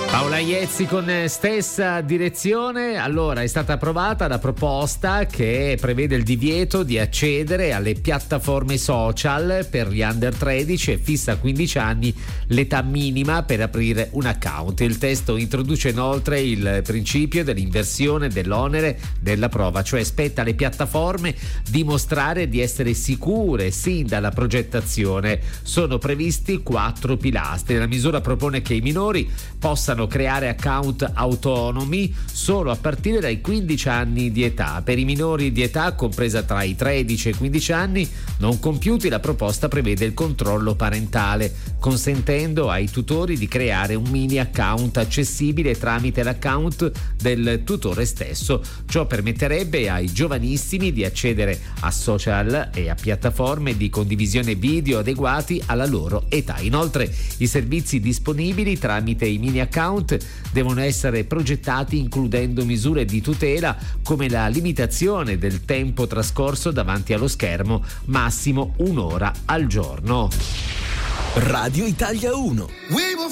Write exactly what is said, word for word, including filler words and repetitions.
Paola Iezzi con stessa direzione. Allora, è stata approvata la proposta che prevede il divieto di accedere alle piattaforme social per gli under tredici e fissa a quindici anni l'età minima per aprire un account. Il testo introduce inoltre il principio dell'inversione dell'onere della prova, cioè spetta alle piattaforme dimostrare di essere sicure sin dalla progettazione. Sono previsti quattro pilastri. La misura propone che i minori possano creare account autonomi solo a partire dai quindici anni di età. Per i minori di età compresa tra i tredici e i quindici anni non compiuti, la proposta prevede il controllo parentale, consentendo ai tutori di creare un mini account accessibile tramite l'account del tutore stesso. Ciò permetterebbe ai giovanissimi di accedere a social e a piattaforme di condivisione video adeguati alla loro età. Inoltre, i servizi disponibili tramite i mini account devono essere progettati includendo misure di tutela come la limitazione del tempo trascorso davanti allo schermo, massimo un'ora al giorno. Radio Italia uno.